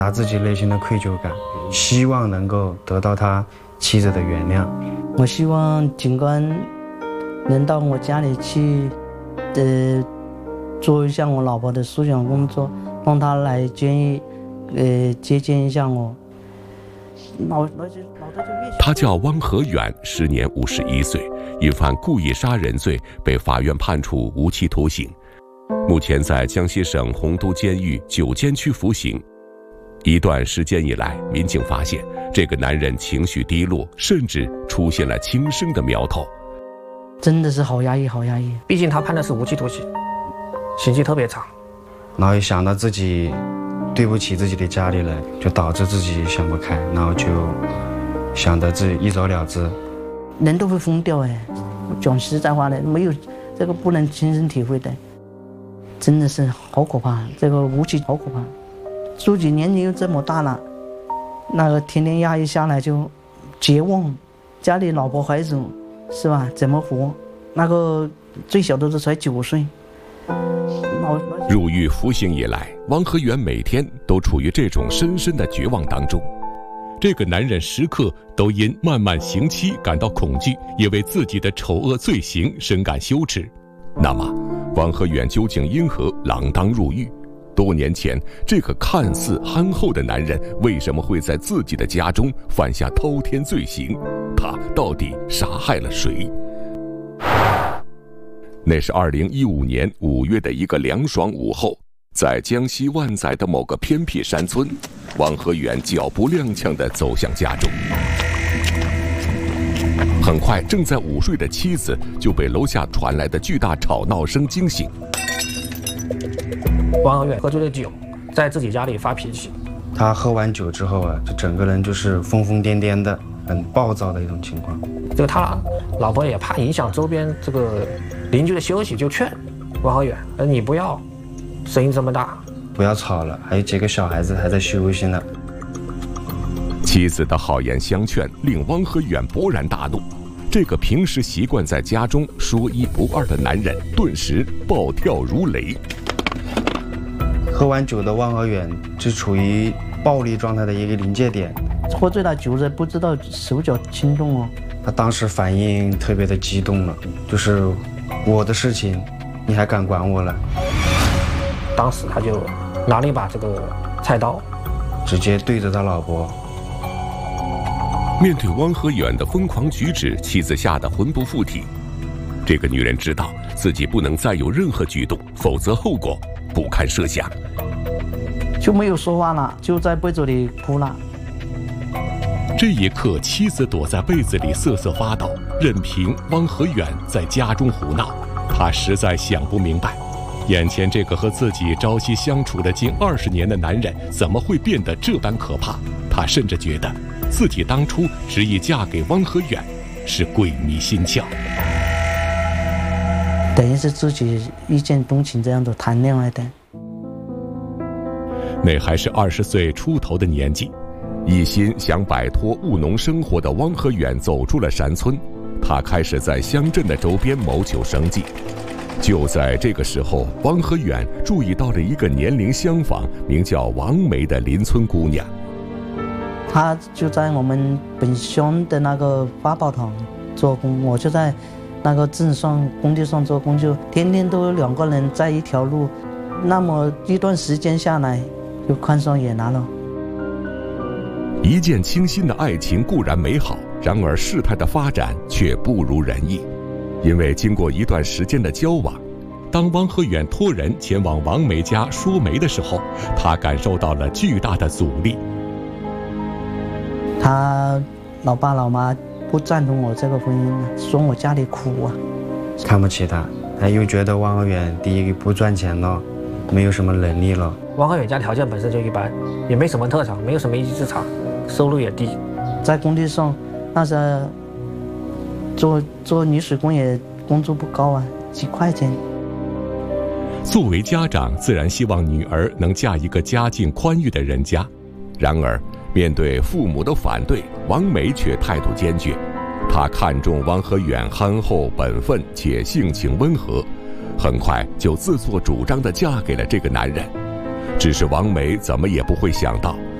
他自己内心的愧疚感，希望能够得到他妻子的原谅。 我希望警官能到我家里去，做一下我老婆的思想工作，让他来接见一下我。 他叫汪和远，时年51岁，因犯故意杀人罪被法院判处无期徒刑，目前在江西省洪都监狱9监区服刑。一段时间以来，民警发现这个男人情绪低落，甚至出现了轻生的苗头。 真的是好压抑，好压抑。 毕竟他判的是无期徒刑，刑期特别长。 然后一想到自己对不起自己的家里人，就导致自己想不开，然后就想着自己一走了之。 人都会疯掉哎，讲实在话的，没有这个不能亲身体会的，真的是好可怕，这个无期好可怕。自己年龄又这么大了，那个天天压抑下来就绝望，家里老婆孩子是吧？怎么活？那个最小的才9岁。 入狱服刑以来，汪和远每天都处于这种深深的绝望当中。这个男人时刻都因漫漫刑期感到恐惧，也为自己的丑恶罪行深感羞耻。那么，汪和远究竟因何锒铛入狱？多年前，这个看似憨厚的男人为什么会在自己的家中犯下滔天罪行？他到底杀害了谁？那是2015年5月的一个凉爽午后，在江西万载的某个偏僻山村，汪和远脚步踉跄地走向家中。很快，正在午睡的妻子就被楼下传来的巨大吵闹声惊醒。 汪和远喝醉了酒，在自己家里发脾气。 他喝完酒之后啊，就整个人就是疯疯癫癫的，很暴躁的一种情况。 这个他老婆也怕影响周边这个邻居的休息，就劝汪和远：“你不要声音这么大， 不要吵了，还有几个小孩子还在休息呢。” 妻子的好言相劝令汪和远勃然大怒，这个平时习惯在家中说一不二的男人顿时暴跳如雷。 喝完酒的汪和远就处于暴力状态的一个临界点， 喝醉了酒的不知道手脚轻重哦。 他当时反应特别的激动了，就是我的事情你还敢管我了？ 当时他就拿了一把这个菜刀， 直接对着他老婆。 面对汪和远的疯狂举止，妻子吓得魂不附体。这个女人知道自己不能再有任何举动，否则后果不堪设想。 就没有说话了，就在被子里哭了。 这一刻，妻子躲在被子里瑟瑟发抖，任凭汪和远在家中胡闹。她实在想不明白，眼前这个和自己朝夕相处了近20年的男人，怎么会变得这般可怕？她甚至觉得自己当初执意嫁给汪和远是鬼迷心窍， 等于是自己一见钟情这样的谈恋爱的。 那还是20岁出头的年纪，一心想摆脱务农生活的汪和远走出了山村，他开始在乡镇的周边谋求生计。就在这个时候，汪和远注意到了一个年龄相仿、名叫王梅的邻村姑娘。 她就在我们本乡的那个发报厂做工，我就在那个镇上工地上做工，就天天都有2个人在一条路，那么一段时间下来就看上眼来了。 一见倾心的爱情固然美好，然而事态的发展却不如人意。因为经过一段时间的交往，当汪和远托人前往王梅家说媒的时候，他感受到了巨大的阻力。 他老爸老妈不赞同我这个婚姻，说我家里苦啊， 看不起他，他又觉得汪和远第一个不赚钱了，没有什么能力了。 汪和远家条件本身就一般，也没什么特长，没有什么一技之长，收入也低， 在工地上那时做泥水工也工资不高啊，几块钱。 作为家长，自然希望女儿能嫁一个家境宽裕的人家，然而面对父母的反对，王梅却态度坚决。她看中汪和远憨厚本分且性情温和，很快就自作主张地嫁给了这个男人。只是王梅怎么也不会想到，